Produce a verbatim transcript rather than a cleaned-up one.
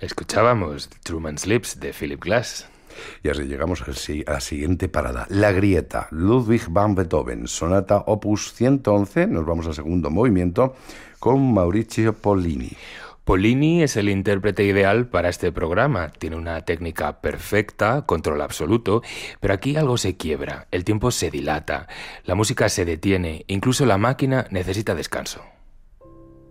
Escuchábamos Truman's Lips de Philip Glass. Y así llegamos al, a la siguiente parada. La Grieta, Ludwig van Beethoven, sonata opus ciento once. Nos vamos al segundo movimiento con Maurizio Pollini. Pollini es el intérprete ideal para este programa. Tiene una técnica perfecta, control absoluto, pero aquí algo se quiebra, el tiempo se dilata, la música se detiene, incluso la máquina necesita descanso.